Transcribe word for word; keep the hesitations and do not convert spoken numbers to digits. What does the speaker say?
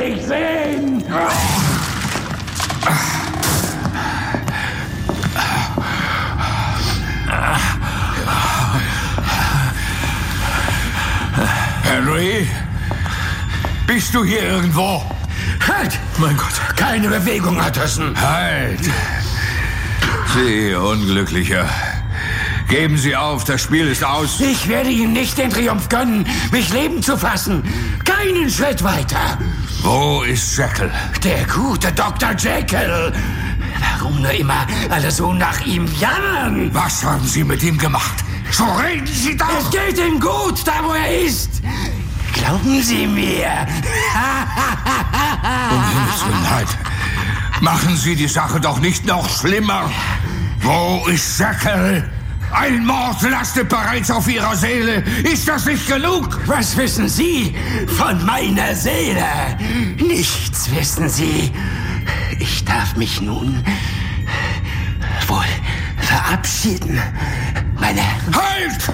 mich sehen! Henry? Bist du hier irgendwo? Halt! Mein Gott. Keine Bewegung, Utterson. Halt! Sie Unglücklicher. Geben Sie auf, das Spiel ist aus. Ich werde Ihnen nicht den Triumph gönnen, mich leben zu fassen. Keinen Schritt weiter. Wo ist Jekyll? Der gute Doktor Jekyll. Warum nur immer alle so nach ihm jammern? Was haben Sie mit ihm gemacht? So reden Sie doch! Es geht ihm gut, da wo er ist. Glauben Sie mir. Um Himmels Willen, halt. Machen Sie die Sache doch nicht noch schlimmer. Wo ist Jekyll? Ein Mord lastet bereits auf Ihrer Seele. Ist das nicht genug? Was wissen Sie von meiner Seele? Nichts wissen Sie. Ich darf mich nun wohl verabschieden, meine Herren. Halt!